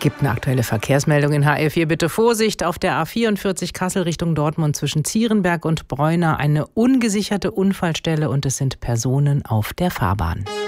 Gibt eine aktuelle Verkehrsmeldung in HR4. Bitte Vorsicht auf der A44 Kassel Richtung Dortmund zwischen Zierenberg und Bräuna. Eine ungesicherte Unfallstelle und es sind Personen auf der Fahrbahn.